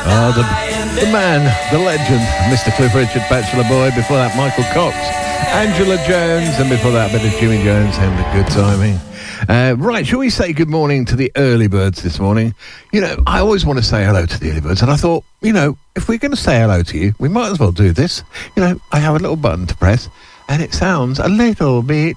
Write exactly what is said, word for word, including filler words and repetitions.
Oh, the, the man, the legend, Mister Cliff Richard, Bachelor Boy. Before that, Michael Cox, Angela Jones, and before that, a bit of Jimmy Jones and the good timing. Uh, right, shall we say good morning to the early birds this morning? You know, I always want to say hello to the early birds, and I thought, you know, if we're going to say hello to you, we might as well do this. You know, I have a little button to press, and it sounds a little bit